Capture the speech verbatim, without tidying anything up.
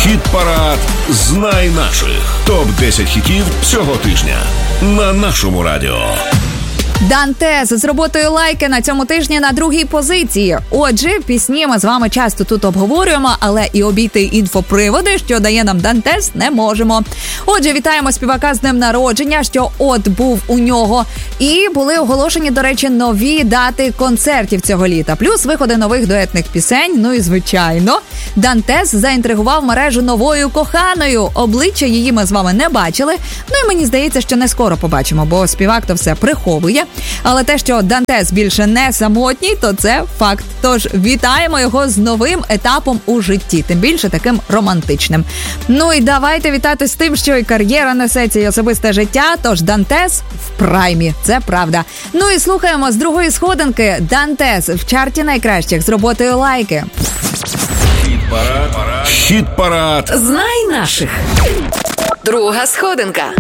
Хіт-парад «Знай наших». топ десять хітів цього тижня на нашому радіо. Дантес з роботою «Лайки» на цьому тижні на другій позиції. Отже, пісні ми з вами часто тут обговорюємо, але і обійти інфоприводи, що дає нам Дантес, не можемо. Отже, вітаємо співака з днем народження, що от був у нього. І були оголошені, до речі, нові дати концертів цього літа. Плюс виходи нових дуетних пісень. Ну і, звичайно, Дантес заінтригував мережу новою коханою. Обличчя її ми з вами не бачили. Ну і мені здається, що не скоро побачимо, бо співак то все приховує. Але те, що Дантес більше не самотній, то це факт. Тож вітаємо його з новим етапом у житті, тим більше таким романтичним. Ну і давайте вітати з тим, що і кар'єра несеться, і особисте життя, тож Дантес в праймі, це правда. Ну і слухаємо з другої сходинки Дантес в чарті найкращих з роботою «Лайки». Хіт-парад. Хіт-парад. «Знай наших». Друга сходинка.